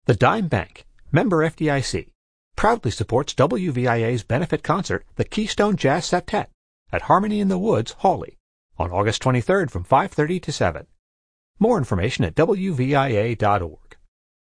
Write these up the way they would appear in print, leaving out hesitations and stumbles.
The Dime Bank, member FDIC, proudly supports WVIA's benefit concert, the Keystone Jazz Septet, at Harmony in the Woods, Hawley, on August 23rd from 5:30 to 7. More information at WVIA.org.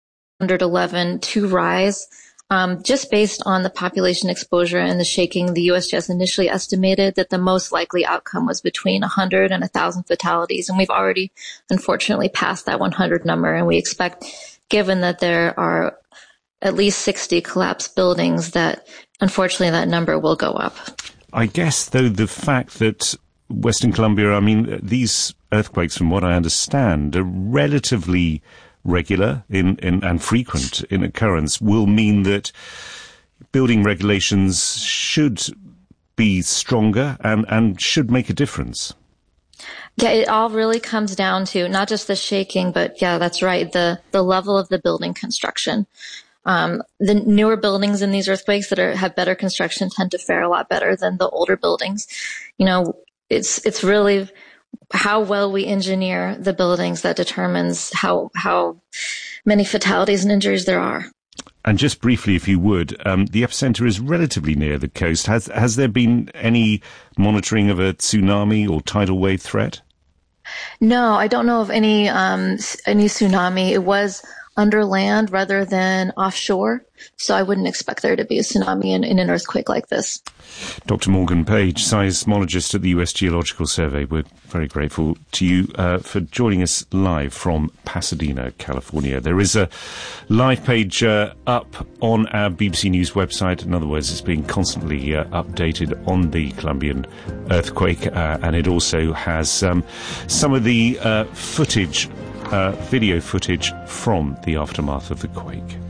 111 to rise. Just based on the population exposure and the shaking, the USGS initially estimated that the most likely outcome was between 100 and 1,000 fatalities. And we've already, unfortunately, passed that 100 number. And we expect, given that there are at least 60 collapsed buildings, that unfortunately that number will go up. I guess, though, the fact that Western Columbia, I mean, these earthquakes, from what I understand, are relatively regular and frequent in occurrence, will mean that building regulations should be stronger and should make a difference. Yeah, it all really comes down to not just the shaking, but yeah, that's right, the level of the building construction. The newer buildings in these earthquakes that have better construction tend to fare a lot better than the older buildings. You know, it's really how well we engineer the buildings that determines how many fatalities and injuries there are. And just briefly, if you would, the epicenter is relatively near the coast. Has there been any monitoring of a tsunami or tidal wave threat? No, I don't know of any tsunami. It was under land rather than offshore, so I wouldn't expect there to be a tsunami in an earthquake like this. Dr. Morgan Page, seismologist at the US Geological Survey, we're very grateful to you for joining us live from Pasadena, California. There is a live page up on our BBC News website. In other words, it's being constantly updated on the Colombian earthquake, and it also has some of the footage, video footage from the aftermath of the quake.